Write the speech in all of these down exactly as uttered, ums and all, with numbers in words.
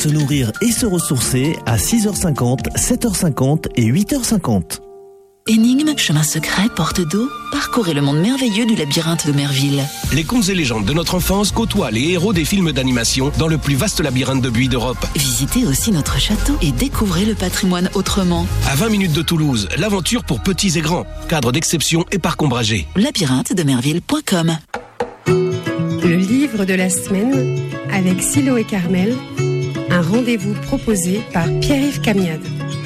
se nourrir et se ressourcer à six heures cinquante, sept heures cinquante et huit heures cinquante. Énigmes, chemins secrets, portes d'eau, parcourez le monde merveilleux du labyrinthe de Merville. Les contes et légendes de notre enfance côtoient les héros des films d'animation dans le plus vaste labyrinthe de buis d'Europe. Visitez aussi notre château et découvrez le patrimoine autrement. À vingt minutes de Toulouse, l'aventure pour petits et grands. Cadre d'exception et parc ombragé. labyrinthe de merville point com. Le livre de la semaine avec Silo et Carmel, un rendez-vous proposé par Pierre-Yves Camiade.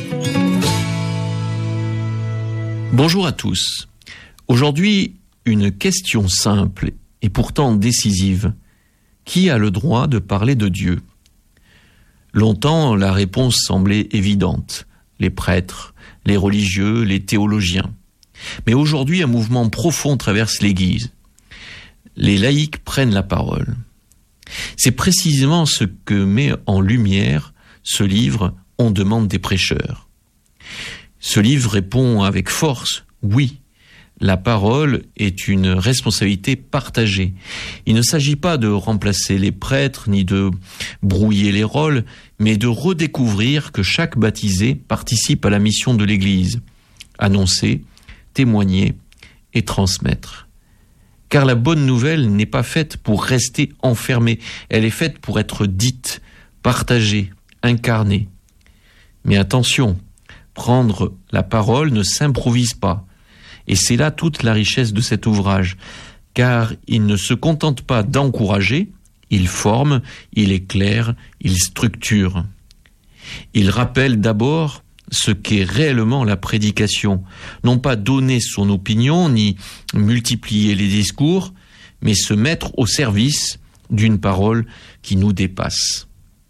Bonjour à tous. Aujourd'hui, une question simple et pourtant décisive. Qui a le droit de parler de Dieu ? Longtemps, la réponse semblait évidente. Les prêtres, les religieux, les théologiens. Mais aujourd'hui, un mouvement profond traverse l'Église. Les laïcs prennent la parole. C'est précisément ce que met en lumière ce livre « On demande des prêcheurs ». Ce livre répond avec force, oui, la parole est une responsabilité partagée. Il ne s'agit pas de remplacer les prêtres ni de brouiller les rôles, mais de redécouvrir que chaque baptisé participe à la mission de l'Église, annoncer, témoigner et transmettre. Car la bonne nouvelle n'est pas faite pour rester enfermée, elle est faite pour être dite, partagée, incarnée. Mais attention, prendre la parole ne s'improvise pas. Et c'est là toute la richesse de cet ouvrage, car il ne se contente pas d'encourager, il forme, il éclaire, il structure. Il rappelle d'abord ce qu'est réellement la prédication, non pas donner son opinion, ni multiplier les discours, mais se mettre au service d'une parole qui nous dépasse.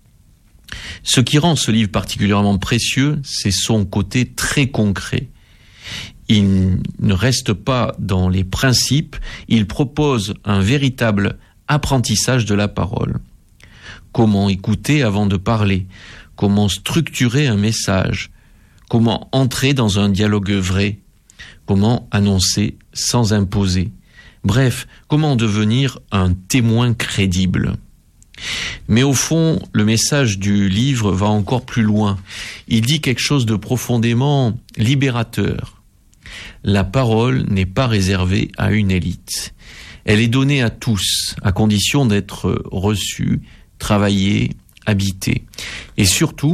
Ce qui rend ce livre particulièrement précieux, c'est son côté très concret. Il ne reste pas dans les principes, il propose un véritable apprentissage de la parole. Comment écouter avant de parler ? Comment structurer un message ? Comment entrer dans un dialogue vrai ? Comment annoncer sans imposer ? Bref, comment devenir un témoin crédible ? Mais au fond, le message du livre va encore plus loin. Il dit quelque chose de profondément libérateur. La parole n'est pas réservée à une élite. Elle est donnée à tous, à condition d'être reçue, travaillée, habitée. Et surtout,